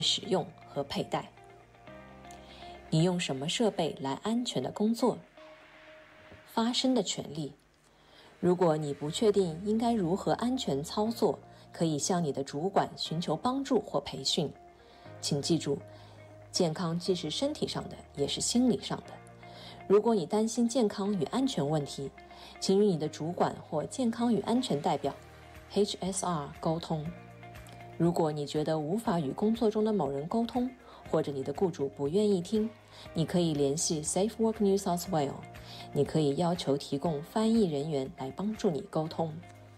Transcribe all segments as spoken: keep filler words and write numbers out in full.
使用和佩戴。你用什么设备来安全的工作？发声的权利。如果你不确定应该如何安全操作，可以向你的主管寻求帮助或培训。请记住，健康既是身体上的，也是心理上的。如果你担心健康与安全问题，请与你的主管或健康与安全代表 H S R 沟通。如果你觉得无法与工作中的某人沟通，或者你的雇主不愿意听，你可以联系 Safe Work New South Wales， 你可以要求提供翻译人员来帮助你沟通。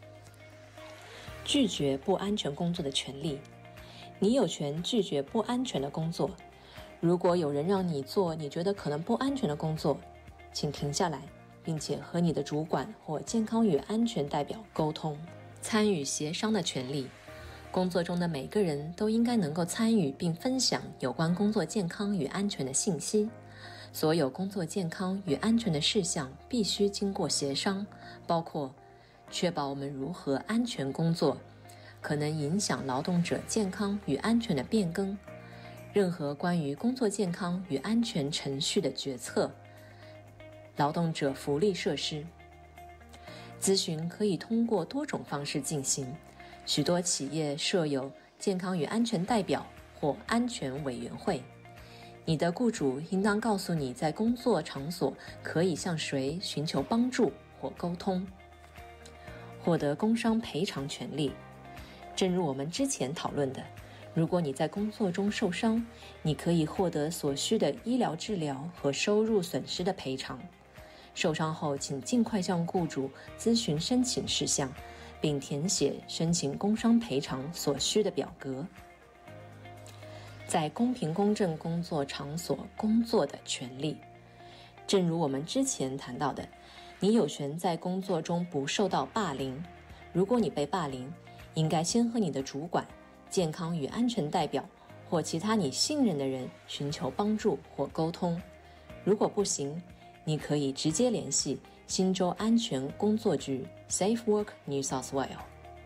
拒绝不安全工作的权利。你有权拒绝不安全的工作。如果有人让你做你觉得可能不安全的工作，请停下来，并且和你的主管或健康与安全代表沟通。参与协商的权利。工作中的每个人都应该能够参与并分享有关工作健康与安全的信息。所有工作健康与安全的事项必须经过协商，包括确保我们如何安全工作，可能影响劳动者健康与安全的变更，任何关于工作健康与安全程序的决策，劳动者福利设施。咨询可以通过多种方式进行。许多企业设有健康与安全代表或安全委员会。你的雇主应当告诉你在工作场所可以向谁寻求帮助或沟通。获得工伤赔偿权利。正如我们之前讨论的，如果你在工作中受伤，你可以获得所需的医疗治疗和收入损失的赔偿。受伤后，请尽快向雇主咨询申请事项，并填写申请工伤赔偿所需的表格。在公平公正工作场所工作的权利。正如我们之前谈到的，你有权在工作中不受到霸凌。如果你被霸凌，应该先和你的主管、健康与安全代表或其他你信任的人寻求帮助或沟通。如果不行，你可以直接联系新州安全工作局 Safe Work New South Wales。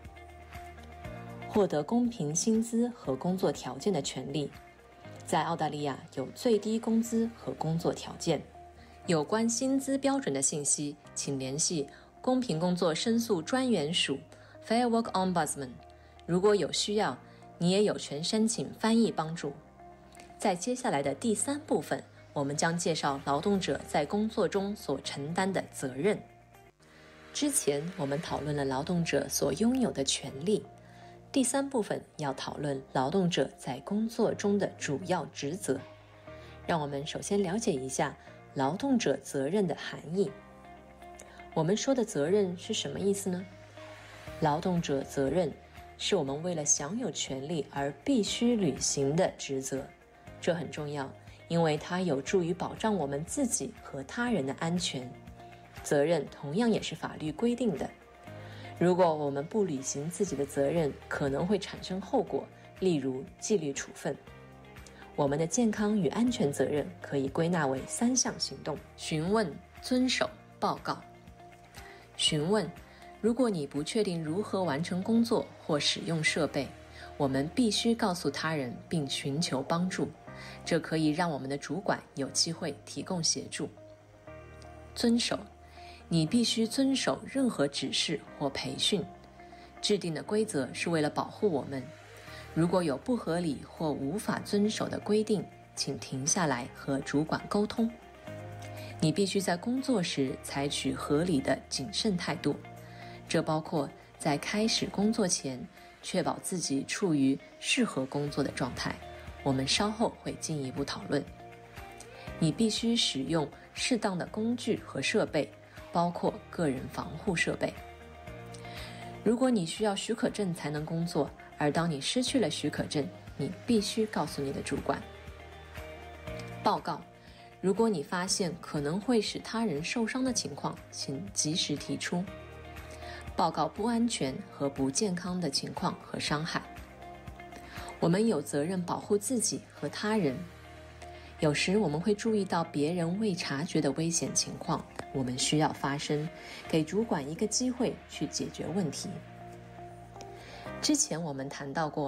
获得公平薪资和工作条件的权利。在澳大利亚有最低工资和工作条件。有关薪资标准的信息，请联系公平工作申诉专员署 Fair Work Ombudsman。 如果有需要，你也有权申请翻译帮助。在接下来的第三部分，我们将介绍劳动者在工作中所承担的责任。之前我们讨论了劳动者所拥有的权利，第三部分要讨论劳动者在工作中的主要职责。让我们首先了解一下劳动者责任的含义。我们说的责任是什么意思呢？劳动者责任是我们为了享有权利而必须履行的职责，这很重要，因为它有助于保障我们自己和他人的安全。责任同样也是法律规定的。如果我们不履行自己的责任，可能会产生后果，例如纪律处分。我们的健康与安全责任可以归纳为三项行动：询问、遵守、报告。询问，如果你不确定如何完成工作或使用设备，我们必须告诉他人并寻求帮助，这可以让我们的主管有机会提供协助。遵守，你必须遵守任何指示或培训。制定的规则是为了保护我们。如果有不合理或无法遵守的规定，请停下来和主管沟通。你必须在工作时采取合理的谨慎态度，这包括在开始工作前确保自己处于适合工作的状态。我们稍后会进一步讨论。你必须使用适当的工具和设备，包括个人防护设备。如果你需要许可证才能工作，而当你失去了许可证，你必须告诉你的主管。报告，如果你发现可能会使他人受伤的情况，请及时提出。报告不安全和不健康的情况和伤害。我们有责任保护自己和他人。有时我们会注意到别人未察觉的危险情况，我们需要发声，给主管一个机会去解决问题。之前我们谈到过，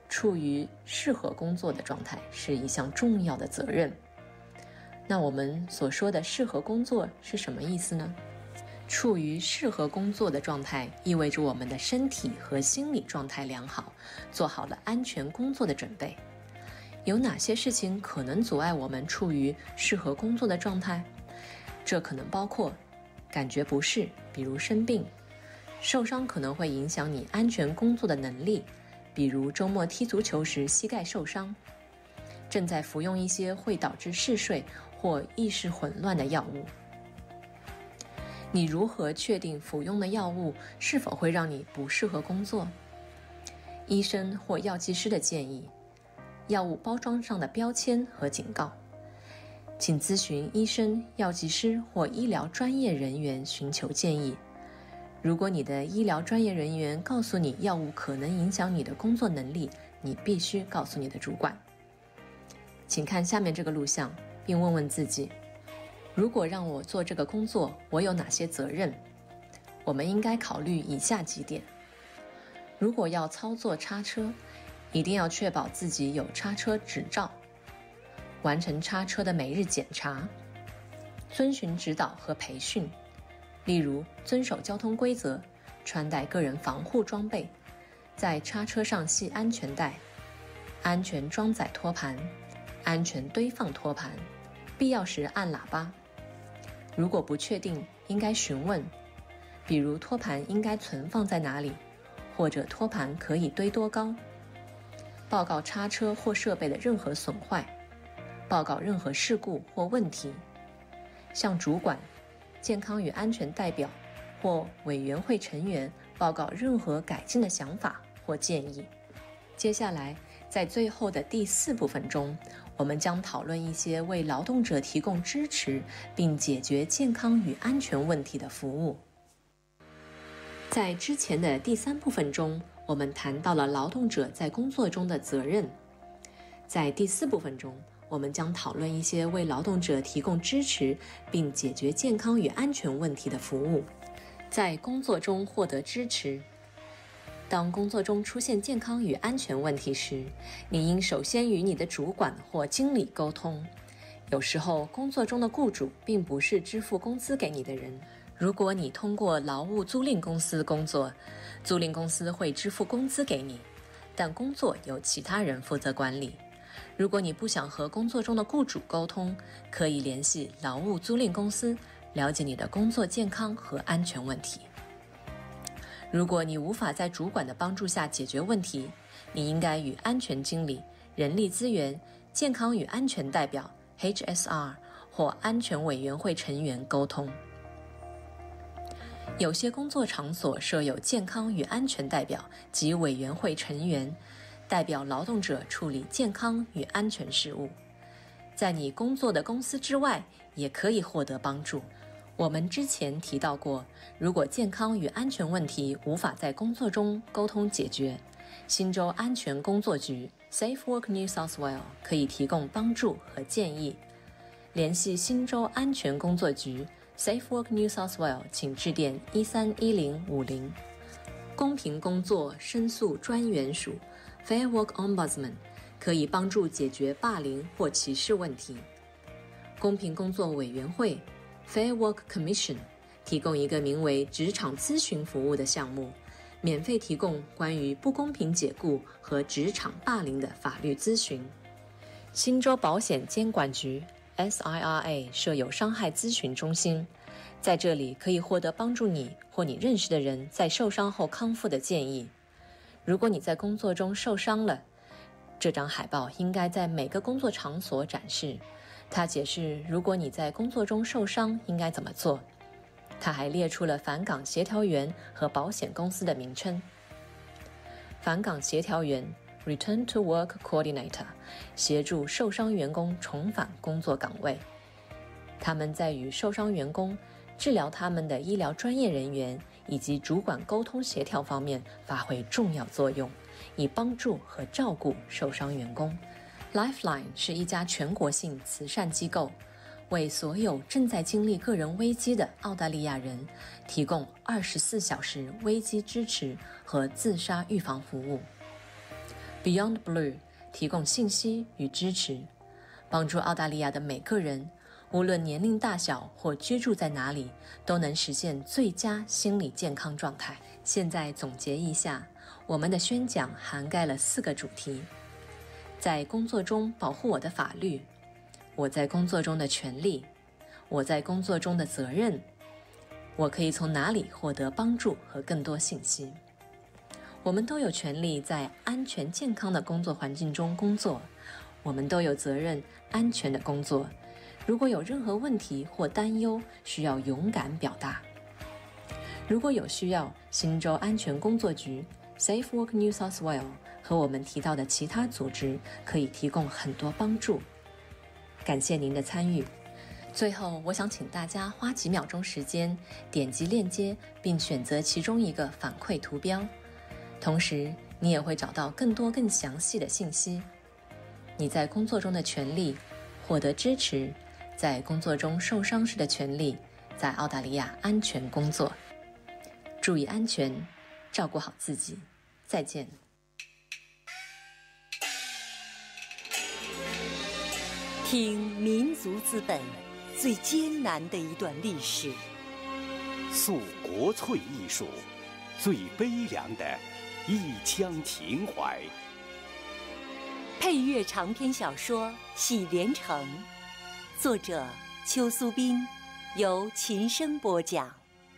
处于适合工作的状态是一项重要的责任。那我们所说的适合工作是什么意思呢？处于适合工作的状态，意味着我们的身体和心理状态良好，做好了安全工作的准备。有哪些事情可能阻碍我们处于适合工作的状态？这可能包括感觉不适，比如生病；受伤可能会影响你安全工作的能力，比如周末踢足球时膝盖受伤；正在服用一些会导致嗜睡或意识混乱的药物。你如何确定服用的药物是否会让你不适合工作？医生或药剂师的建议，药物包装上的标签和警告，请咨询医生、药剂师或医疗专业人员寻求建议。如果你的医疗专业人员告诉你药物可能影响你的工作能力，你必须告诉你的主管。请看下面这个录像，并问问自己，如果让我做这个工作，我有哪些责任？我们应该考虑以下几点。如果要操作叉车，一定要确保自己有叉车执照，完成叉车的每日检查，遵循指导和培训，例如遵守交通规则，穿戴个人防护装备，在叉车上系安全带，安全装载托盘，安全堆放托盘，必要时按喇叭。如果不确定，应该询问，比如托盘应该存放在哪里，或者托盘可以堆多高。报告叉车或设备的任何损坏，报告任何事故或问题，向主管、健康与安全代表或委员会成员报告任何改进的想法或建议。接下来，在最后的第四部分中，我们将讨论一些为劳动者提供支持并解决健康与安全问题的服务。在之前的第三部分中，我们谈到了劳动者在工作中的责任。在第四部分中，我们将讨论一些为劳动者提供支持并解决健康与安全问题的服务。在工作中获得支持。当工作中出现健康与安全问题时，你应首先与你的主管或经理沟通。有时候，工作中的雇主并不是支付工资给你的人。如果你通过劳务租赁公司工作，租赁公司会支付工资给你，但工作由其他人负责管理。如果你不想和工作中的雇主沟通，可以联系劳务租赁公司，了解你的工作健康和安全问题。如果你无法在主管的帮助下解决问题，你应该与安全经理、人力资源、健康与安全代表 H S R 或安全委员会成员沟通。有些工作场所设有健康与安全代表及委员会成员，代表劳动者处理健康与安全事务。在你工作的公司之外，也可以获得帮助。我们之前提到过，如果健康与安全问题无法在工作中沟通解决，新州安全工作局 Safe Work New South Wales 可以提供帮助和建议。联系新州安全工作局 Safe Work New South Wales， 请致电一三一零五零。公平工作申诉专员署 Fair Work Ombudsman 可以帮助解决霸凌或歧视问题。公平工作委员会Fair Work Commission 提供一个名为职场咨询服务的项目，免费提供关于不公平解雇和职场霸凌的法律咨询。新州保险监管局 S I R A 设有伤害咨询中心，在这里可以获得帮助你或你认识的人在受伤后康复的建议。如果你在工作中受伤了，这张海报应该在每个工作场所展示。他解释，如果你在工作中受伤，应该怎么做。他还列出了返岗协调员和保险公司的名称。返岗协调员 Return to Work Coordinator 协助受伤员工重返工作岗位。他们在与受伤员工、治疗他们的医疗专业人员以及主管沟通协调方面发挥重要作用，以帮助和照顾受伤员工。Lifeline 是一家全国性慈善机构，为所有正在经历个人危机的澳大利亚人提供二十四小时危机支持和自杀预防服务。 Beyond Blue 提供信息与支持，帮助澳大利亚的每个人，无论年龄大小或居住在哪里，都能实现最佳心理健康状态。现在总结一下，我们的宣讲涵盖了四个主题：在工作中保护我的法律，我在工作中的权利，我在工作中的责任，我可以从哪里获得帮助和更多信息。我们都有权利在安全健康的工作环境中工作，我们都有责任安全的工作。如果有任何问题或担忧，需要勇敢表达。如果有需要，新州安全工作局 Safe Work New South Wales 和我们提到的其他组织可以提供很多帮助。感谢您的参与。最后，我想请大家花几秒钟时间，点击链接并选择其中一个反馈图标，同时你也会找到更多更详细的信息。你在工作中的权利，获得支持，在工作中受伤时的权利，在澳大利亚安全工作。注意安全，照顾好自己。再见。 听民族资本最艰难的一段历史， 诉国粹艺术最悲凉的一腔情怀。 配乐长篇小说《喜连城》，作者邱苏斌，由琴声播讲。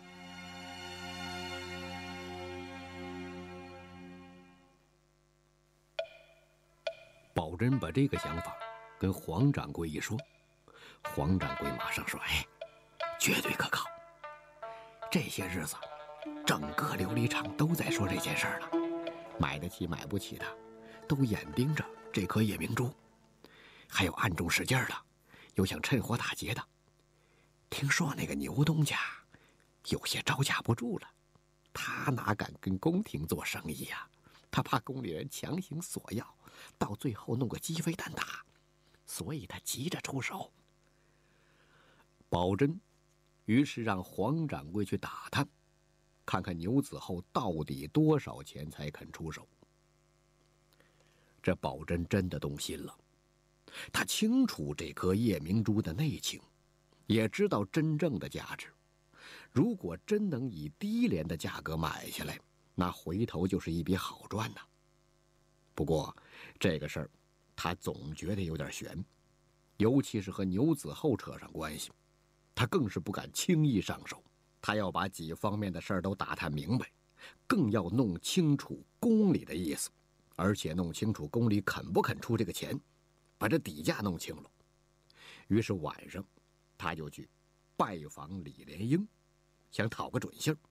宝珍把这个想法跟黄掌柜一说，黄掌柜马上说：“哎，绝对可靠。这些日子，整个琉璃厂都在说这件事儿了，买得起买不起的，都眼盯着这颗夜明珠，还有暗中使劲的，有想趁火打劫的。听说那个牛东家有些招架不住了，他哪敢跟宫廷做生意呀？他怕宫里人强行索要，到最后弄个鸡飞蛋打，所以他急着出手。”宝珍于是让黄掌柜去打探，看看牛子厚到底多少钱才肯出手。这宝珍真的动心了，他清楚这颗夜明珠的内情，也知道真正的价值。如果真能以低廉的价格买下来，那回头就是一笔好赚呐。不过这个事儿他总觉得有点悬，尤其是和牛子厚扯上关系，他更是不敢轻易上手。他要把几方面的事儿都打探明白，更要弄清楚宫里的意思，而且弄清楚宫里肯不肯出这个钱，把这底价弄清了。于是晚上他就去拜访李莲英，想讨个准信儿。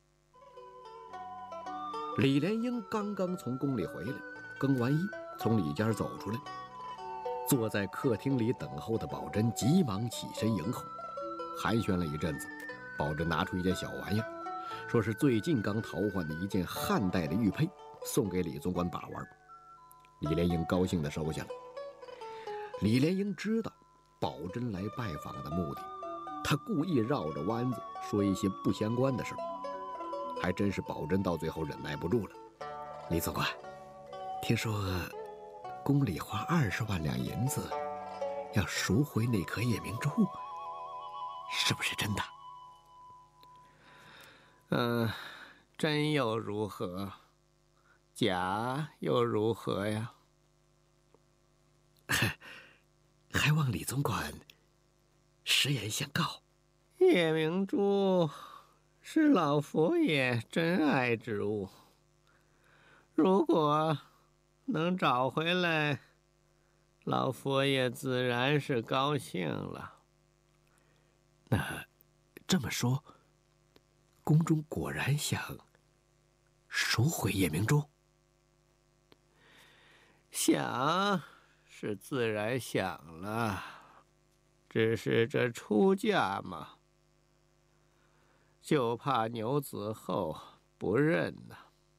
李莲英刚刚从宫里回来，更完衣，从里间走出来，坐在客厅里等候的宝珍急忙起身迎候，寒暄了一阵子。宝珍拿出一件小玩意儿，说是最近刚淘换的一件汉代的玉佩，送给李总管把玩。李莲英高兴地收下了。李莲英知道宝珍来拜访的目的，他故意绕着弯子说一些不相关的事儿。还真是宝珍到最后忍耐不住了。李总管，听说宫里花二十万两银子要赎回那颗夜明珠，是不是真的？ 嗯、呃，真又如何？假又如何呀？ 还望李总管实言相告。 夜明珠是老佛爷珍爱之物，如果能找回来，老佛爷自然是高兴了。 那这么说，宫中果然想赎回夜明珠？ 想是自然想了，只是这出价嘛，就怕牛子厚不认呐。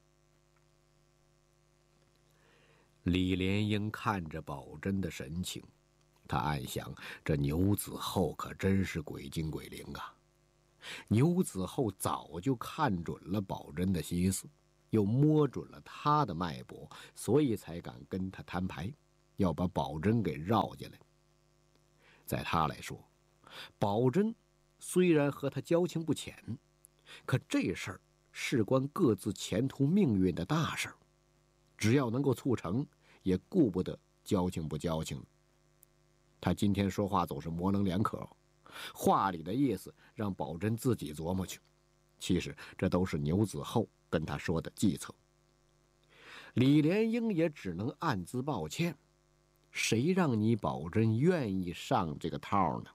李莲英看着宝珍的神情，他暗想：这牛子厚可真是鬼精鬼灵啊！牛子厚早就看准了宝珍的心思， 又摸准了他的脉搏，所以才敢跟他摊牌，要把宝珍给绕进来。在他来说，宝珍虽然和他交情不浅，可这事儿事关各自前途命运的大事儿，只要能够促成，也顾不得交情不交情。他今天说话总是模棱两可，话里的意思让宝珍自己琢磨去。其实这都是牛子厚跟他说的计策。李莲英也只能暗自抱歉，谁让你宝珍愿意上这个套呢？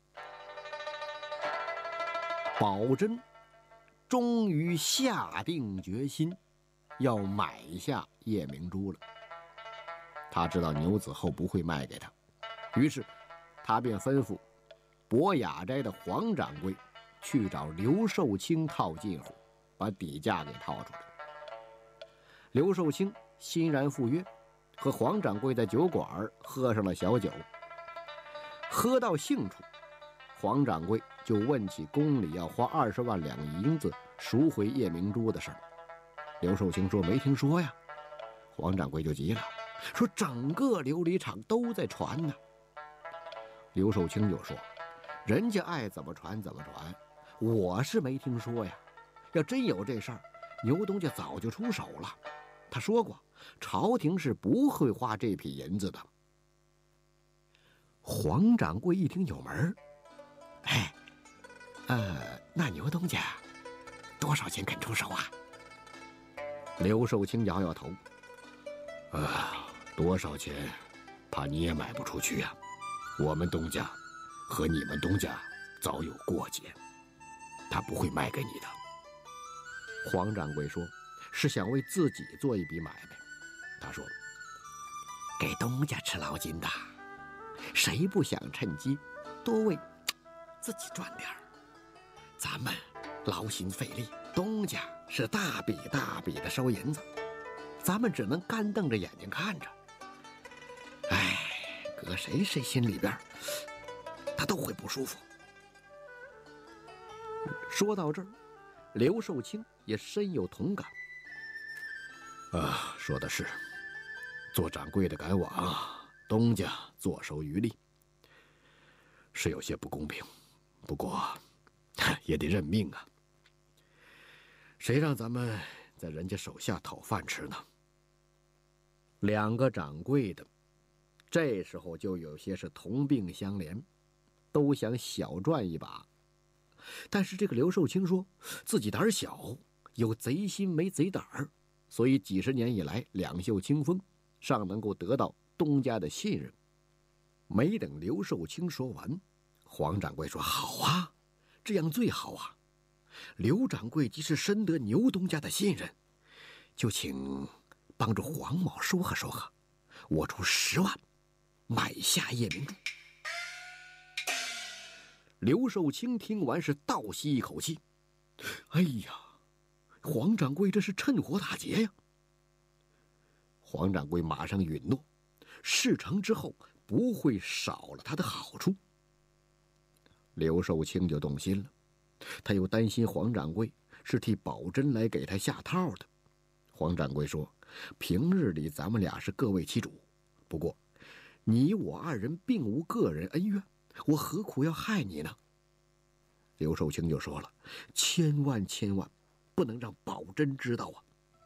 宝珍终于下定决心要买下夜明珠了。他知道牛子厚不会卖给他，于是他便吩咐博雅斋的黄掌柜去找刘寿清套近乎，把底价给套出来。刘寿清欣然赴约，和黄掌柜在酒馆喝上了小酒。喝到兴处，黄掌柜就问起宫里要花二十万两银子赎回夜明珠的事儿。刘寿清说没听说呀。黄掌柜就急了，说整个琉璃厂都在传呢。刘寿清就说人家爱怎么传怎么传，我是没听说呀。要真有这事儿，牛东家早就出手了。他说过，朝廷是不会花这批银子的。黄掌柜一听有门，哎，呃，那牛东家多少钱肯出手啊？刘寿清摇摇头，啊，多少钱，怕你也买不出去呀。我们东家和你们东家早有过节，他不会卖给你的。黄掌柜说是想为自己做一笔买卖。他说给东家吃劳金的，谁不想趁机多为自己赚点儿？咱们劳心费力，东家是大笔大笔的收银子，咱们只能干瞪着眼睛看着。哎，搁谁谁心里边他都会不舒服。说到这儿，刘寿清也深有同感。啊，说的是，做掌柜的赶往，东家坐收渔利，是有些不公平，不过也得认命啊。谁让咱们在人家手下讨饭吃呢？两个掌柜的这时候就有些是同病相怜，都想小赚一把。但是这个刘寿清说自己胆小，有贼心没贼胆儿，所以几十年以来两袖清风，尚能够得到东家的信任。没等刘寿清说完，黄掌柜说好啊，这样最好啊。刘掌柜即是深得牛东家的信任，就请帮助黄某说和说和，我出十万买下夜明珠。刘寿清听完是倒吸一口气，哎呀，黄掌柜这是趁火打劫呀！黄掌柜马上允诺，事成之后不会少了他的好处。刘寿清就动心了，他又担心黄掌柜是替宝珍来给他下套的。黄掌柜说，平日里咱们俩是各为其主，不过你我二人并无个人恩怨，我何苦要害你呢？刘寿清就说了，千万千万不能让宝珍知道啊。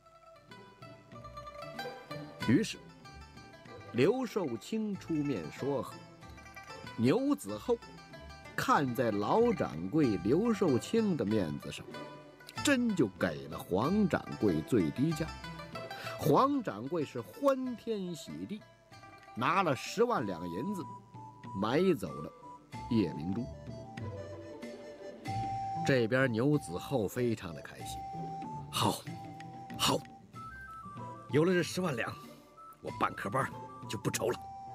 于是刘寿清出面说和，牛子厚看在老掌柜刘寿清的面子上，真就给了黄掌柜最低价。黄掌柜是欢天喜地，拿了十万两银子买走了夜明珠。这边牛子厚非常的开心，好，好，有了这十万两，我半科班就不愁了。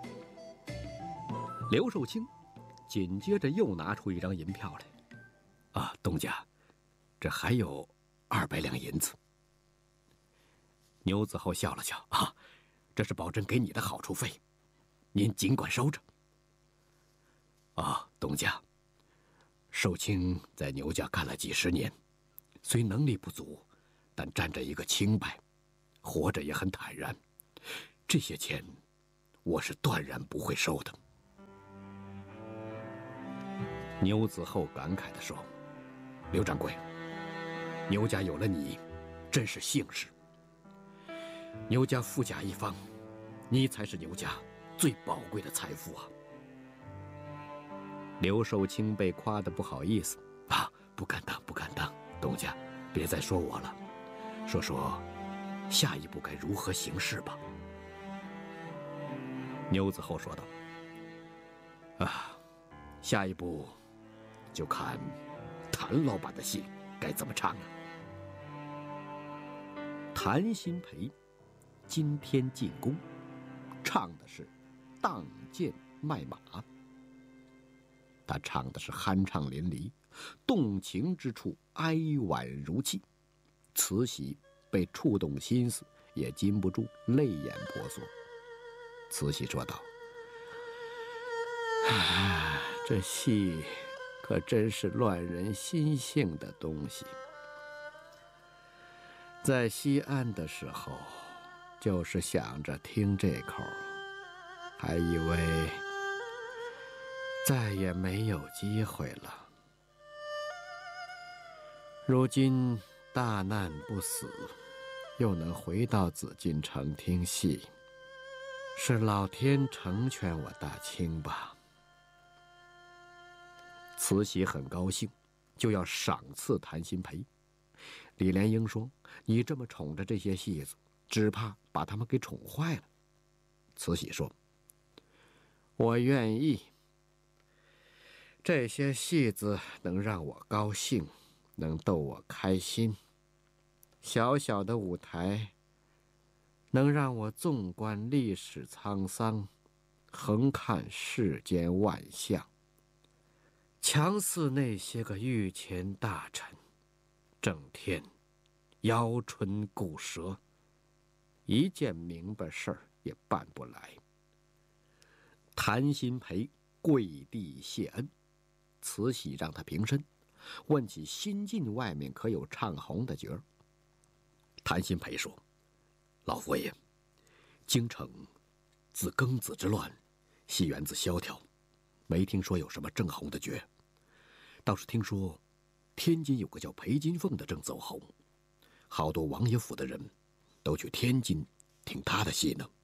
刘寿清紧接着又拿出一张银票来，啊，东家，这还有二百两银子。牛子厚笑了笑，啊，这是宝珍给你的好处费，您尽管收着。啊，东家，寿清在牛家干了几十年，虽能力不足，但沾着一个清白， 活着也很坦然。这些钱，我是断然不会收的。牛子厚感慨地说：“刘掌柜，牛家有了你，真是幸事。牛家富甲一方，你才是牛家最宝贵的财富啊！”刘寿清被夸得不好意思啊，不敢当，不敢当，东家，别再说我了，说说下一步该如何行事吧。牛子厚说道：“啊，下一步就看谭老板的戏该怎么唱了。”谭鑫培今天进宫，唱的是当剑卖马。他唱的是酣畅淋漓，动情之处哀婉如泣。慈禧被触动心思，也禁不住泪眼婆娑。慈禧说道：“啊，这戏可真是乱人心性的东西。在西安的时候，就是想着听这口，还以为再也没有机会了。如今大难不死，又能回到紫禁城听戏，是老天成全我大清吧。”慈禧很高兴，就要赏赐谭鑫培。李莲英说：“你这么宠着这些戏子，只怕把他们给宠坏了。”慈禧说：“我愿意。这些戏子能让我高兴，能逗我开心。小小的舞台，能让我纵观历史沧桑，横看世间万象。强似那些个御前大臣，整天摇唇鼓舌，一件明白事儿也办不来。”谭鑫培跪地谢恩，慈禧让他平身，问起新晋外面可有唱红的角儿。谭鑫培说：“老佛爷，京城自庚子之乱，戏园子萧条，没听说有什么正红的角，倒是听说天津有个叫裴金凤的正走红，好多王爷府的人都去天津听他的戏呢。”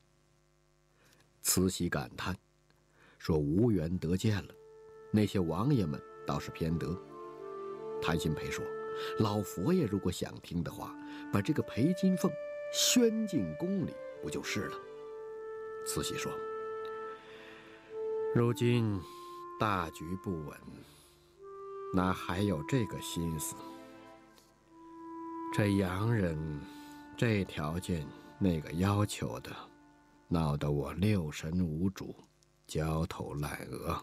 慈禧感叹说：“无缘得见了，那些王爷们倒是偏得。”谭鑫培说：“老佛爷如果想听的话，把这个裴金凤宣进宫里不就是了？”慈禧说：“如今大局不稳，哪还有这个心思？这洋人这条件那个要求的，闹得我六神无主，焦头烂额，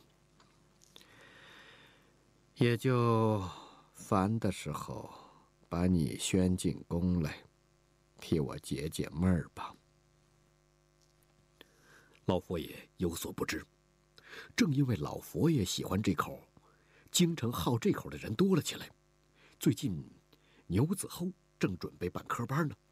也就烦的时候把你宣进宫来，替我解解闷儿吧。”老佛爷有所不知，正因为老佛爷喜欢这口，京城好这口的人多了起来。最近牛子厚正准备办科班呢。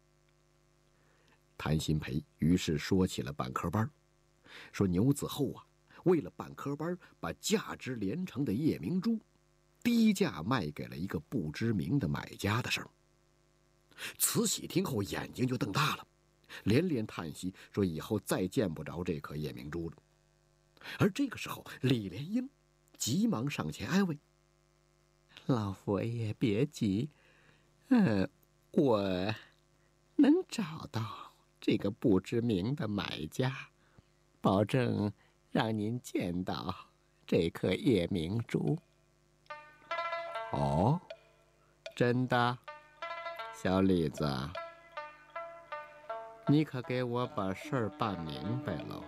谭鑫培于是说起了办科班，说牛子厚啊，为了办科班，把价值连城的夜明珠低价卖给了一个不知名的买家的事儿。慈禧听后眼睛就瞪大了，连连叹息，说以后再见不着这颗夜明珠了。而这个时候，李莲英急忙上前安慰：“老佛爷别急，嗯，我能找到这个不知名的买家，保证让您见到这颗夜明珠。”“哦，真的？小李子，你可给我把事儿办明白喽。”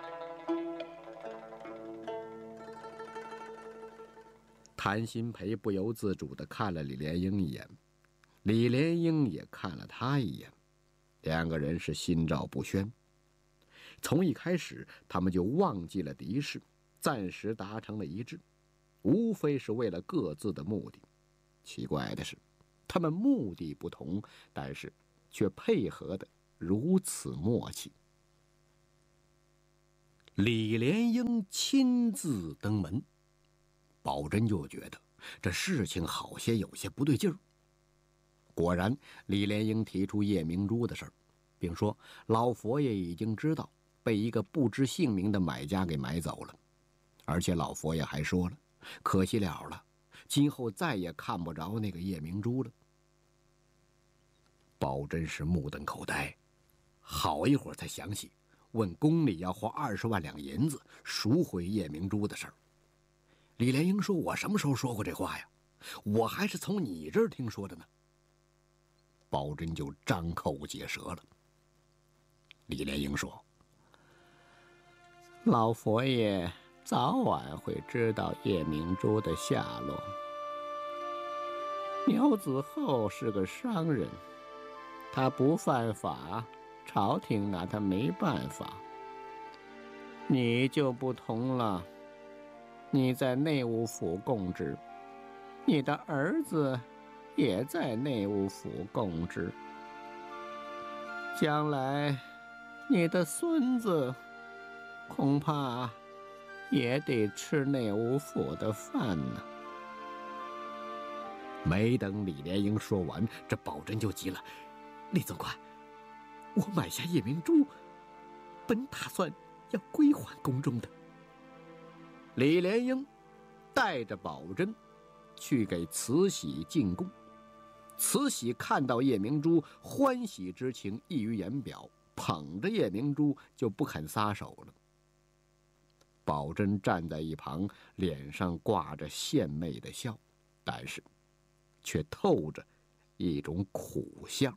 谭鑫培不由自主地看了李莲英一眼，李莲英也看了他一眼，两个人是心照不宣。从一开始，他们就忘记了敌视，暂时达成了一致，无非是为了各自的目的。奇怪的是，他们目的不同，但是却配合得如此默契。李莲英亲自登门，宝珍就觉得这事情好些有些不对劲儿。果然，李莲英提出夜明珠的事儿，并说老佛爷已经知道被一个不知姓名的买家给买走了，而且老佛爷还说了，可惜了了，今后再也看不着那个夜明珠了。宝珍是目瞪口呆，好一会儿才想起问宫里要花二十万两银子赎回夜明珠的事儿。李莲英说：“我什么时候说过这话呀？我还是从你这儿听说的呢。”宝珍就张口结舌了。李莲英说：“老佛爷早晚会知道夜明珠的下落。牛子厚是个商人，他不犯法，朝廷拿他没办法。你就不同了，你在内务府供职，你的儿子也在内务府供职，将来你的孙子恐怕也得吃内务府的饭呢。”没等李莲英说完，这宝珍就急了：“李总管，我买下夜明珠，本打算要归还宫中的。”李莲英带着宝珍去给慈禧进贡。慈禧看到夜明珠，欢喜之情溢于言表，捧着夜明珠就不肯撒手了。宝珍站在一旁，脸上挂着献媚的笑，但是却透着一种苦相。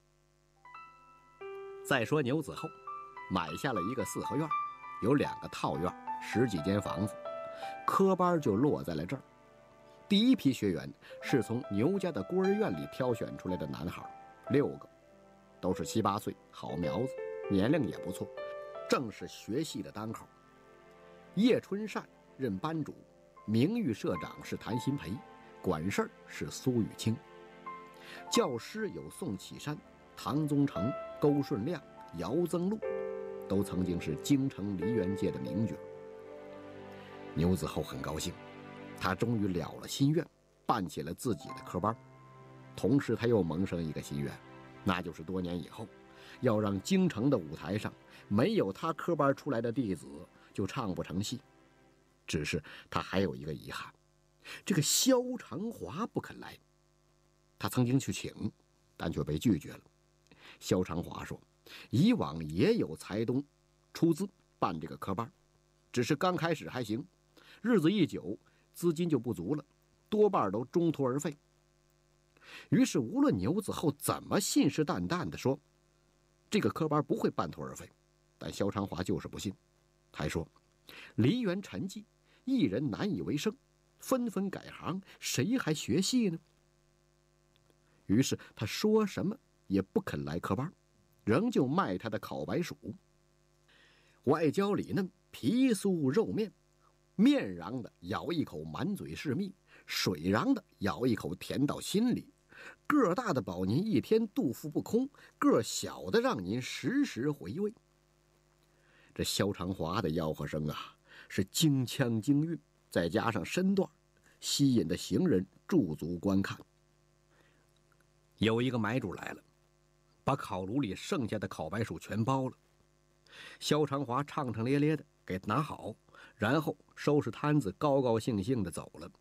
再说牛子厚买下了一个四合院，有两个套院，十几间房子，科班就落在了这儿。第一批学员是从牛家的孤儿院里挑选出来的男孩，六个，都是七八岁，好苗子，年龄也不错，正是学戏的当口。叶春善任班主，名誉社长是谭新培，管事儿是苏雨清。教师有宋启山、唐宗成、勾顺亮、姚增禄，都曾经是京城梨园界的名角。牛子厚很高兴，他终于了了心愿，办起了自己的科班。同时他又萌生一个心愿，那就是多年以后要让京城的舞台上没有他科班出来的弟子就唱不成戏。只是他还有一个遗憾，这个萧长华不肯来。他曾经去请，但却被拒绝了。萧长华说，以往也有财东出资办这个科班，只是刚开始还行，日子一久，资金就不足了，多半都中途而废。于是无论牛子厚怎么信誓旦旦地说这个科班不会半途而废，但萧长华就是不信。还说梨园沉寂，艺人难以为生，纷纷改行，谁还学戏呢？于是他说什么也不肯来科班，仍旧卖他的烤白薯。外焦里嫩，皮酥肉面，面瓤的咬一口满嘴是蜜，水瓤的咬一口甜到心里。个大的保您一天肚腹不空，个小的让您时时回味。这萧长华的吆喝声啊，是京腔京韵，再加上身段，吸引的行人驻足观看。有一个买主来了，把烤炉里剩下的烤白薯全包了。萧长华畅畅咧咧的给拿好，然后收拾摊子，高高兴兴的走了。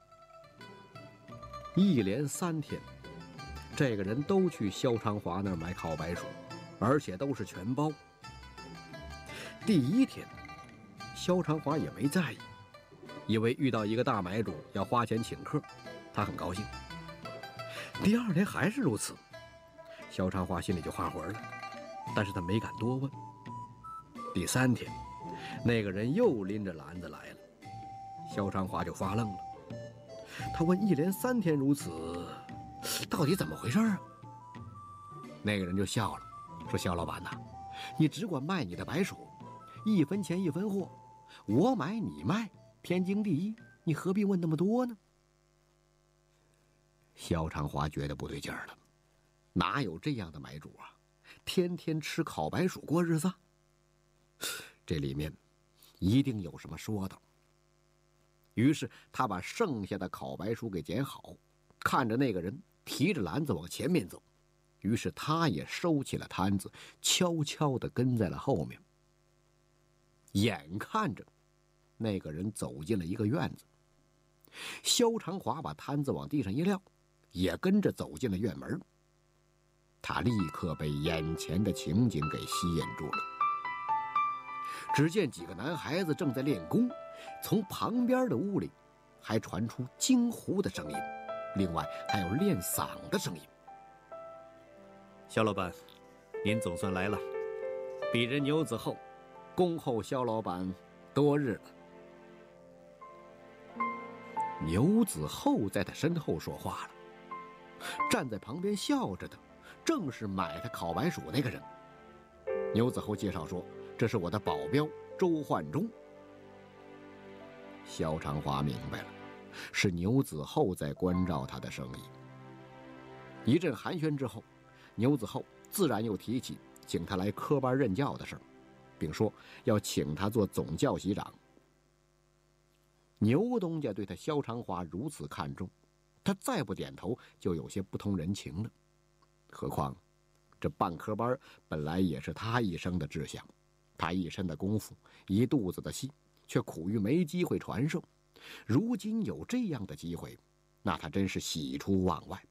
一连三天，这个人都去萧长华那儿买烤白薯，而且都是全包。第一天，萧长华也没在意，以为遇到一个大买主要花钱请客，他很高兴。第二天还是如此，萧长华心里就发火了，但是他没敢多问。第三天，那个人又拎着篮子来了，萧长华就发愣了。他问：一连三天如此，到底怎么回事啊？那个人就笑了，说：萧老板呐，你只管卖你的白薯，一分钱一分货，我买你卖，天经地义，你何必问那么多呢？萧长华觉得不对劲儿了， 哪有这样的买主啊？天天吃烤白薯过日子？这里面一定有什么说道。于是他把剩下的烤白薯给捡好，看着那个人提着篮子往前面走，于是他也收起了摊子，悄悄地跟在了后面。眼看着那个人走进了一个院子，萧长华把摊子往地上一撂，也跟着走进了院门。他立刻被眼前的情景给吸引住了。只见几个男孩子正在练功，从旁边的屋里还传出惊呼的声音，另外还有练嗓的声音。 肖老板，您总算来了。鄙人牛子厚，恭候肖老板多日了。 牛子厚在他身后说话了，站在旁边笑着的正是买他烤白薯那个人。牛子厚介绍说，这是我的保镖周焕忠。萧长华明白了，是牛子厚在关照他的生意。一阵寒暄之后，牛子厚自然又提起请他来科班任教的事儿，并说要请他做总教习长。牛东家对他萧长华如此看重，他再不点头就有些不通人情了。何况这办科班本来也是他一生的志向，他一身的功夫，一肚子的戏，却苦于没机会传授。如今有这样的机会，那他真是喜出望外。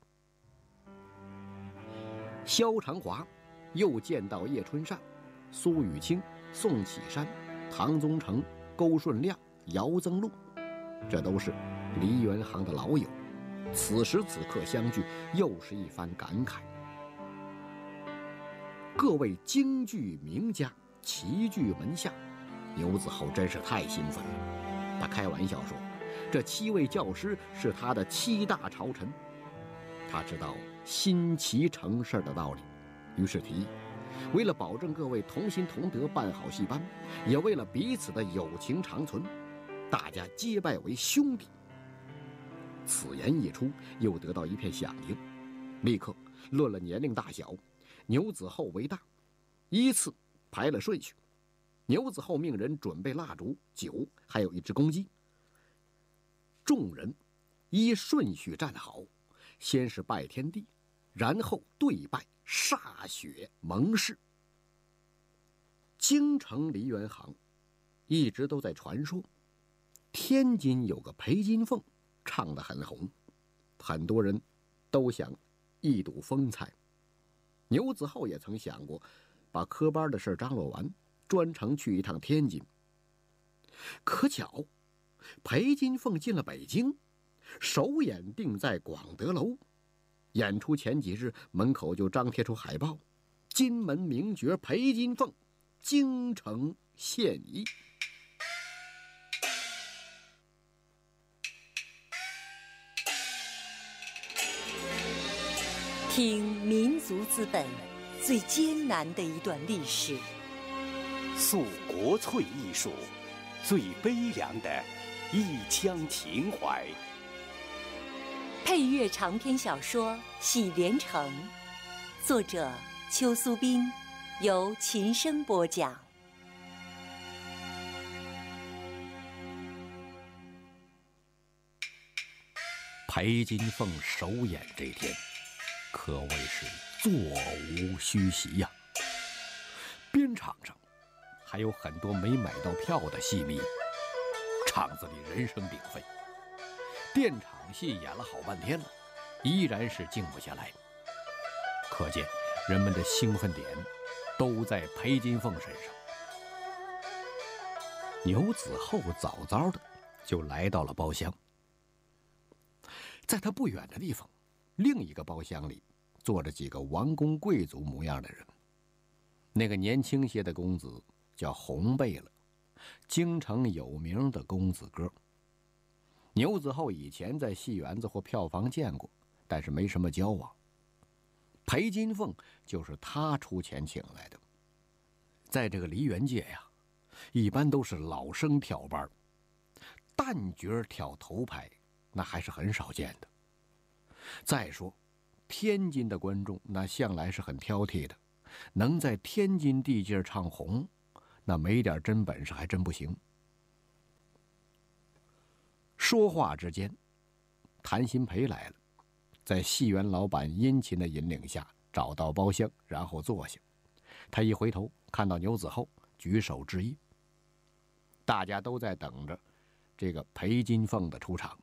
萧长华又见到叶春善、苏雨清、宋启山、唐宗成、勾顺亮、姚增禄，这都是梨园行的老友。此时此刻相聚，又是一番感慨。各位京剧名家齐聚门下，牛子厚真是太兴奋了。他开玩笑说，这七位教师是他的七大朝臣。他知道新齐成事的道理，于是提议，为了保证各位同心同德办好戏班，也为了彼此的友情长存，大家结拜为兄弟。此言一出，又得到一片响应，立刻论了年龄大小，牛子厚为大，依次排了顺序。牛子厚命人准备蜡烛、酒，还有一只公鸡。众人依顺序站好，先是拜天地，然后对拜歃血盟誓。京城梨园行一直都在传说，天津有个裴金凤唱得很红，很多人都想一睹风采。牛子厚也曾想过把科班的事张罗完，专程去一趟天津。可巧裴金凤进了北京，首演定在广德楼。演出前几日，门口就张贴出海报，金门名角裴金凤京城献艺。 听民族资本最艰难的一段历史， 诉国粹艺术最悲凉的一腔情怀。 配乐长篇小说《喜连城》，作者邱苏斌，由琴声播讲。 裴金凤首演这天，可谓是座无虚席呀、啊。边场上还有很多没买到票的戏迷，场子里人声鼎沸。电场戏演了好半天了，依然是静不下来。可见人们的兴奋点都在裴金凤身上。牛子厚早早的就来到了包厢，在他不远的地方，另一个包厢里坐着几个王公贵族模样的人。那个年轻些的公子叫红贝勒，京城有名的公子哥。牛子厚以前在戏园子或票房见过，但是没什么交往。裴金凤就是他出钱请来的。在这个梨园界呀，一般都是老生挑班，旦角挑头牌，那还是很少见的。再说， 天津的观众那向来是很挑剔的，能在天津地界唱红，那没点真本事还真不行。说话之间，谭鑫培来了，在戏园老板殷勤的引领下找到包厢，然后坐下。他一回头看到牛子厚，举手致意。大家都在等着这个裴金凤的出场。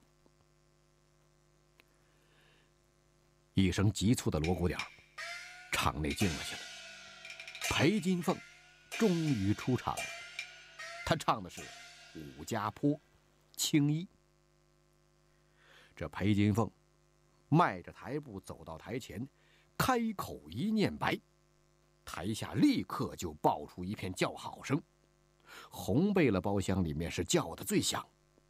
一声急促的锣鼓点，场内静了下来。裴金凤终于出场了，他唱的是《武家坡·青衣》。这裴金凤迈着台步走到台前，开口一念白，台下立刻就爆出一片叫好声。红贝勒包厢里面是叫的最响。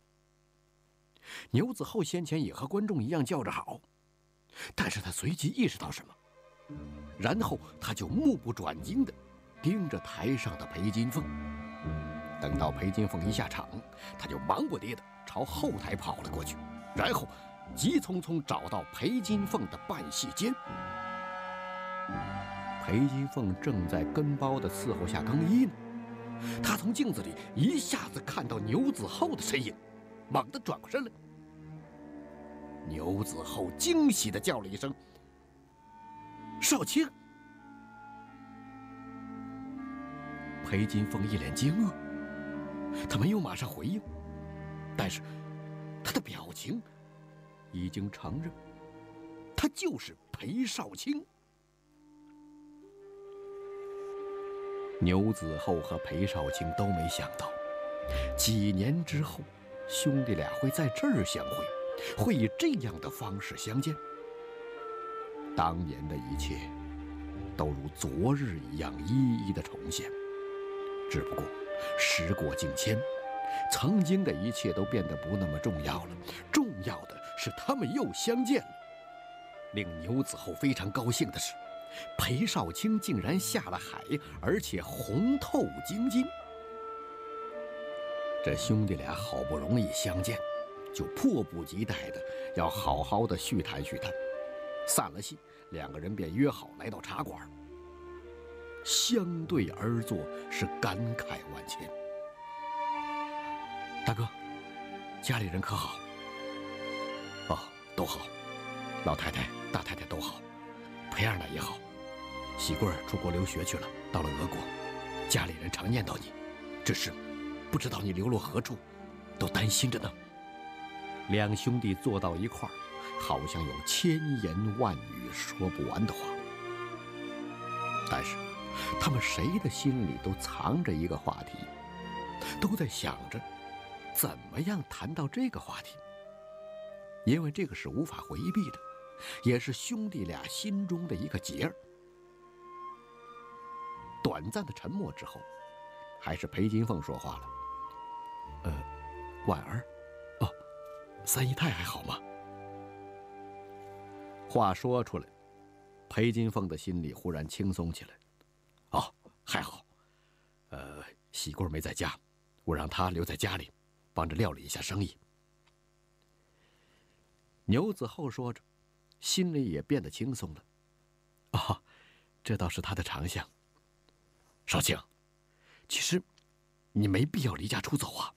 牛子厚先前也和观众一样叫着好，但是他随即意识到什么，然后他就目不转睛地盯着台上的裴金凤。等到裴金凤一下场，他就忙不迭地朝后台跑了过去，然后急匆匆找到裴金凤的扮戏间。裴金凤正在跟包的伺候下更衣呢。他从镜子里一下子看到牛子厚的身影，猛地转过身来。牛子厚惊喜地叫了一声：“少卿！”裴金凤一脸惊愕，他没有马上回应，但是他的表情已经承认，他就是裴少卿。牛子厚和裴少卿都没想到，几年之后，兄弟俩会在这儿相会，会以这样的方式相见。当年的一切，都如昨日一样一一的重现。只不过时过境迁，曾经的一切都变得不那么重要了。重要的是，他们又相见了。令牛子厚非常高兴的是，裴少卿竟然下了海，而且红透京津。这兄弟俩好不容易相见，就迫不及待的要好好的叙谈叙谈。散了戏，两个人便约好来到茶馆，相对而坐，是感慨万千。大哥，家里人可好？哦，都好，老太太、大太太都好，裴二奶也好。喜贵儿出国留学去了，到了俄国，家里人常念叨你，只是不知道你流落何处，都担心着呢。两兄弟坐到一块儿，好像有千言万语说不完的话，但是他们谁的心里都藏着一个话题，都在想着怎么样谈到这个话题，因为这个是无法回避的，也是兄弟俩心中的一个结儿。短暂的沉默之后，还是裴金凤说话了：“呃，婉儿，哦，三姨太还好吗？”话说出来，裴金凤的心里忽然轻松起来。哦，还好。呃，喜贵没在家，我让她留在家里，帮着料理一下生意。牛子厚说着，心里也变得轻松了。哦，这倒是他的长项。少卿，其实你没必要离家出走啊。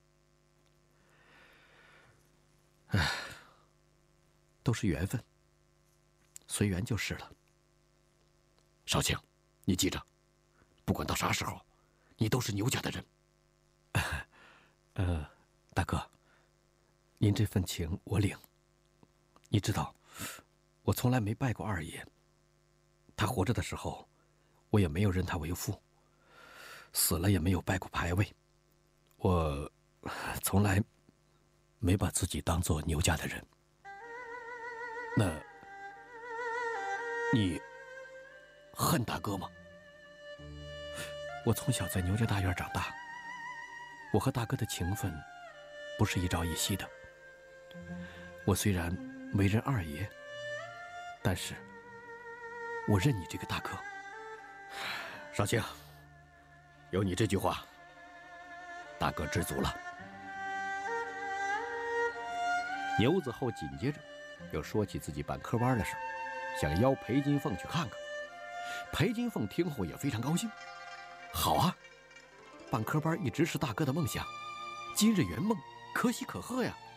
唉，都是缘分，随缘就是了。少卿，你记着，不管到啥时候，你都是牛家的人。呃，大哥，您这份情我领。你知道，我从来没拜过二爷。他活着的时候，我也没有认他为父，死了也没有拜过牌位。我从来没把自己当做牛家的人。那，你恨大哥吗？我从小在牛家大院长大，我和大哥的情分不是一朝一夕的。我虽然没认二爷，但是我认你这个大哥。少卿，有你这句话，大哥知足了。牛子厚紧接着又说起自己办科班的事， 想邀裴金凤去看看。裴金凤听后也非常高兴，好啊，办科班一直是大哥的梦想，今日圆梦，可喜可贺呀。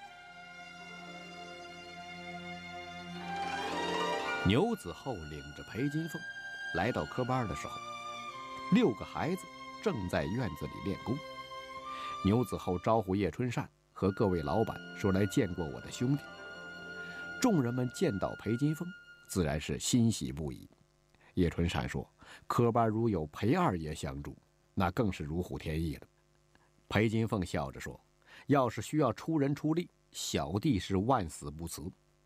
牛子厚领着裴金凤来到科班的时候，六个孩子正在院子里练功。牛子厚招呼叶春善和各位老板说来见过我的兄弟。众人们见到裴金凤，自然是欣喜不已。叶春善说，科班如有裴二爷相助，那更是如虎添翼了。裴金凤笑着说，要是需要出人出力，小弟是万死不辞。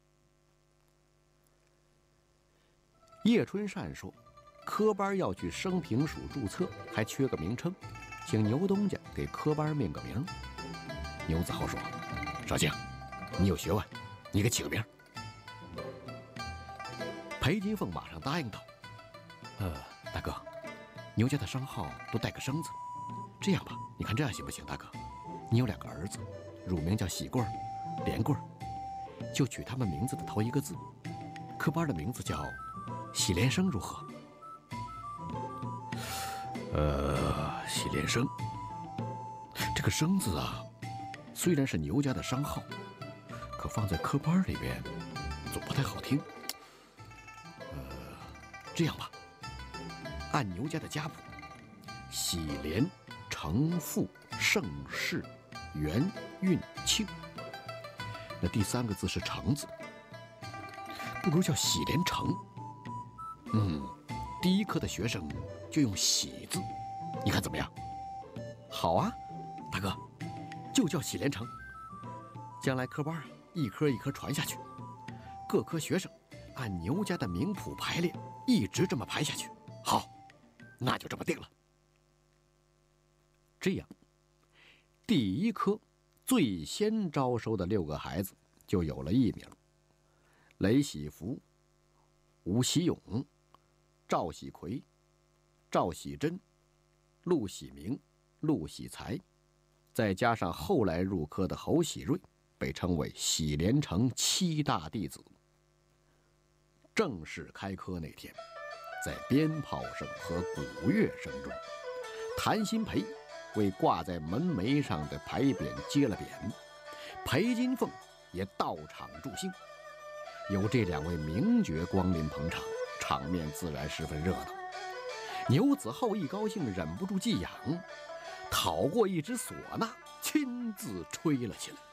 叶春善说，科班要去生平署注册，还缺个名称，请牛东家给科班命个名。牛子厚说，少卿，你有学问，你给起个名。裴金凤马上答应道，呃，大哥，牛家的商号都带个生字，这样吧，你看这样行不行？大哥，你有两个儿子，乳名叫喜棍儿、连棍儿，就取他们名字的头一个字，科班的名字叫喜连生，如何？呃，喜连生，这个生字啊，虽然是牛家的商号，可放在科班里边总不太好听。呃，这样吧，按牛家的家谱，喜连成富盛世元运庆，那第三个字是成字，不如叫喜连成。嗯，第一科的学生就用喜字，你看怎么样？好啊，大哥，就叫喜连成。将来科班一科一科传下去，各科学生按牛家的名谱排列，一直这么排下去。好，那就这么定了。这样，第一科最先招收的六个孩子就有了艺名：雷喜福、吴喜勇、赵喜奎、赵喜珍、陆喜明、陆喜才，再加上后来入科的侯喜瑞，被称为喜连成七大弟子。正式开科那天，在鞭炮声和鼓乐声中，谭鑫培为挂在门楣上的牌匾揭了匾，裴金凤也到场助兴。有这两位名角光临捧场，场面自然十分热闹。牛子厚一高兴，忍不住寄养，讨过一只唢呐，亲自吹了起来。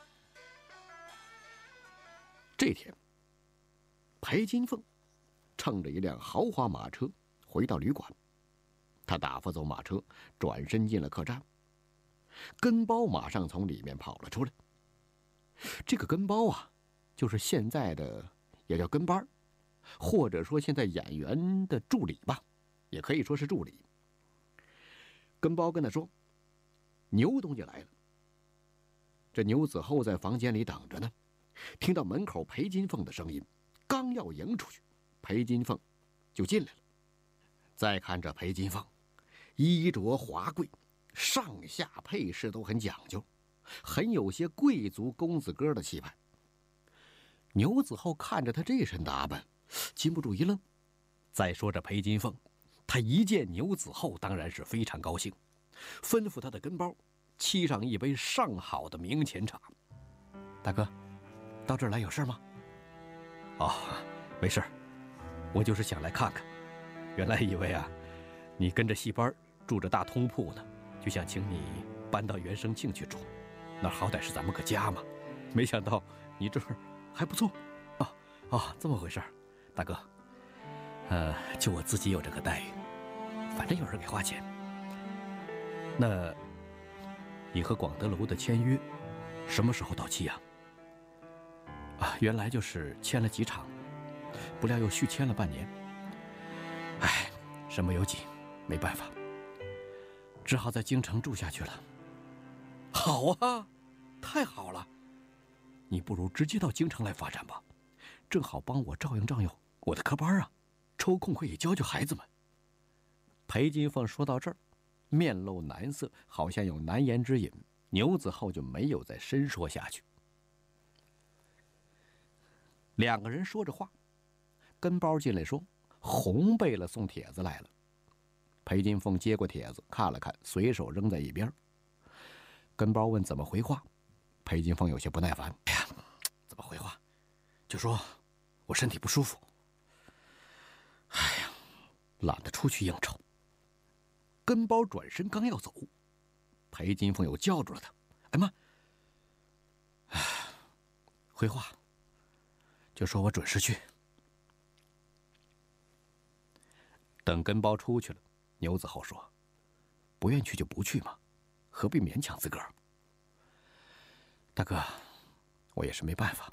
这天，裴金凤乘着一辆豪华马车回到旅馆，他打发走马车，转身进了客栈。跟包马上从里面跑了出来。这个跟包啊，就是现在的也叫跟班，或者说现在演员的助理吧，也可以说是助理。跟包跟他说，牛东家来了。这牛子厚在房间里等着呢，听到门口裴金凤的声音，刚要迎出去，裴金凤就进来了。再看这裴金凤，衣着华贵，上下配饰都很讲究，很有些贵族公子哥的气派。牛子厚看着他这身打扮，禁不住一愣。再说这裴金凤，他一见牛子厚当然是非常高兴，吩咐他的跟包沏上一杯上好的明前茶。大哥，到这儿来有事吗？哦，没事，我就是想来看看。原来以为啊，你跟着戏班住着大通铺呢，就想请你搬到原生庆去住，那好歹是咱们个家嘛。没想到你这儿还不错。哦哦，这么回事儿，大哥。呃，就我自己有这个待遇，反正有人给花钱。那，你和广德楼的签约什么时候到期呀？啊，原来就是签了几场，不料又续签了半年。唉，身不由己，没办法，只好在京城住下去了。好啊，太好了！你不如直接到京城来发展吧，正好帮我照应照应我的科班啊，抽空可以教教孩子们。裴金凤说到这儿，面露难色，好像有难言之隐。牛子厚就没有再深说下去。两个人说着话， 跟包进来说：“红贝勒送帖子来了。”裴金凤接过帖子看了看，随手扔在一边。跟包问怎么回话，裴金凤有些不耐烦：“哎呀，怎么回话？就说我身体不舒服。哎呀，懒得出去应酬。”跟包转身刚要走，裴金凤又叫住了他：“哎妈，哎，回话，就说我准时去。”等跟包出去了，牛子厚说：“不愿去就不去嘛，何必勉强自个儿？”大哥，我也是没办法，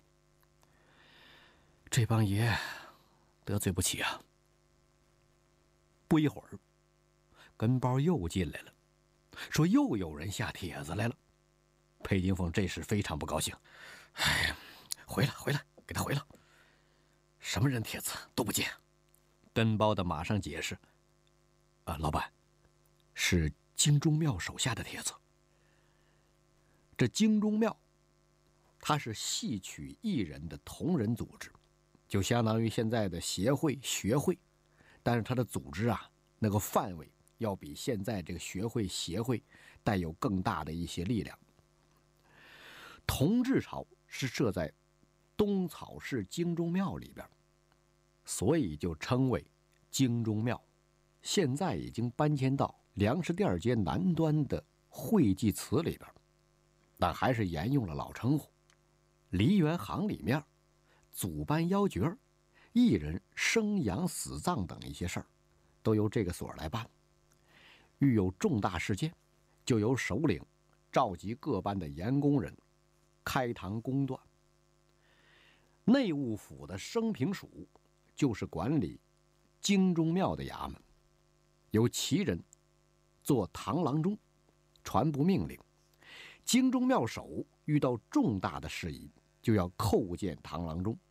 这帮爷得罪不起啊。不一会儿，跟包又进来了，说又有人下帖子来了。裴金凤这时非常不高兴：“哎呀，回来回来，给他回了，什么人帖子都不见。”跟包的马上解释：“啊，老板，是京中庙手下的帖子。这京中庙，它是戏曲艺人的同人组织，就相当于现在的协会、学会，但是它的组织啊，那个范围要比现在这个学会、协会带有更大的一些力量。同治朝是设在东草市京中庙里边，所以就称为京中庙。现在已经搬迁到粮食店街南端的会济祠里边，但还是沿用了老称呼。梨园行里面，祖班邀角、艺人生养死葬等一些事儿，都由这个所来办。遇有重大事件，就由首领召集各班的盐工人，开堂公断。内务府的升平署就是管理京中庙的衙门，由其人做堂郎中，传布命令。京中庙首遇到重大的事宜，就要叩见堂郎中。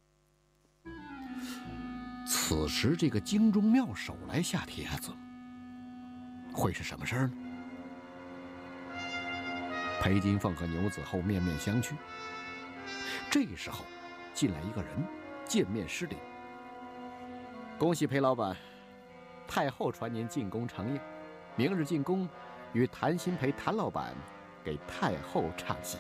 此时这个京中庙首来下帖子，会是什么事儿呢？裴金凤和牛子厚面面相觑。这时候进来一个人，见面施礼：“恭喜裴老板，太后传您进宫承应，明日进宫与谭鑫培谭老板给太后唱戏。”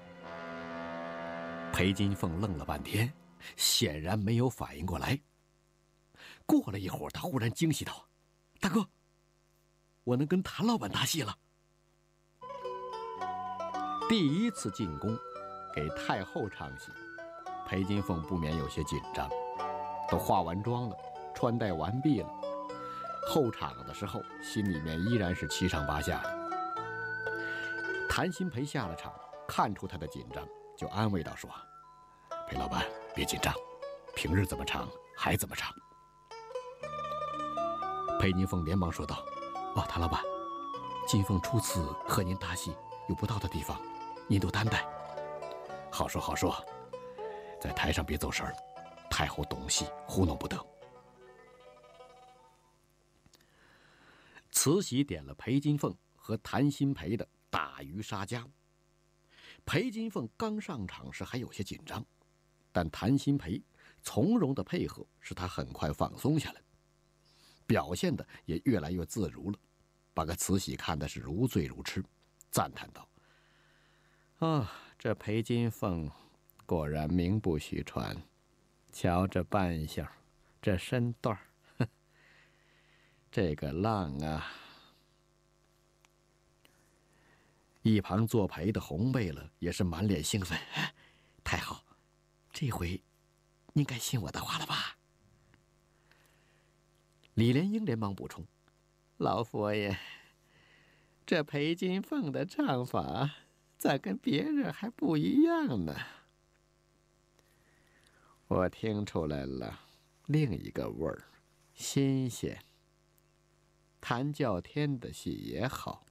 裴金凤愣了半天，显然没有反应过来。过了一会儿，他忽然惊喜道：“大哥，我能跟谭老板搭戏了。”第一次进宫给太后唱戏，裴金凤不免有些紧张。都化完妆了，穿戴完毕了，后场的时候心里面依然是七上八下的。谭鑫培下了场，看出他的紧张，就安慰道说：“裴老板别紧张，平日怎么唱还怎么唱。”裴金凤连忙说道：“哦，谭老板，金凤初次和您搭戏，有不到的地方，您都担待。好说好说，在台上别走神儿，太后懂戏，糊弄不得。”慈禧点了裴金凤和谭鑫培的打鱼杀家。裴金凤刚上场时还有些紧张，但谭鑫培从容的配合，使他很快放松下来，表现的也越来越自如了，把个慈禧看的是如醉如痴，赞叹道：“哦，这裴金凤果然名不虚传，瞧这扮相，这身段儿，这个浪啊！”一旁作陪的红贝勒也是满脸兴奋：“太后，这回您该信我的话了吧？”李莲英连忙补充：“老佛爷，这裴金凤的唱法咋跟别人还不一样呢？我听出来了，另一个味儿，新鲜。谭教天的戏也好，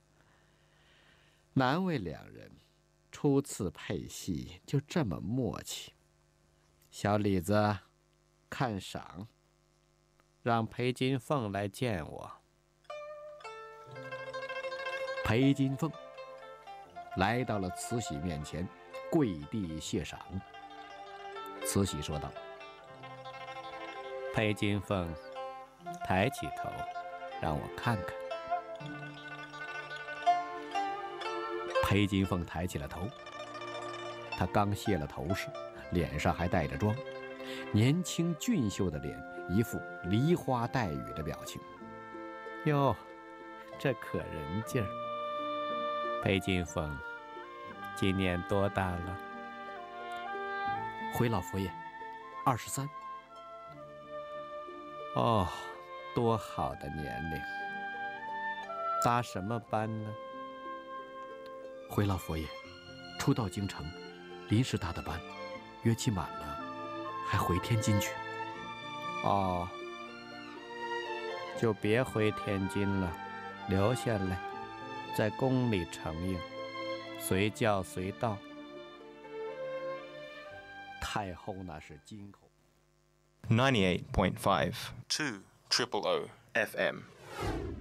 难为两人初次配戏就这么默契。小李子，看赏，让裴金凤来见我。”裴金凤来到了慈禧面前，跪地谢赏。慈禧说道：“ 裴金凤抬起头，让我看看。裴金凤抬起了头，她刚卸了头饰，脸上还带着妆，年轻俊秀的脸，一副梨花带雨的表情。哟，这可人劲儿！裴金凤今年多大了？ 回老佛爷，二十三。 哦，多好的年龄！搭什么班呢？ 回老佛爷，初到京城，临时搭的班，约期满了，还回天津去。 哦，就别回天津了，留下来，在宫里承应，随叫随到。太后那是金口。 ninety-eight point five two triple O F M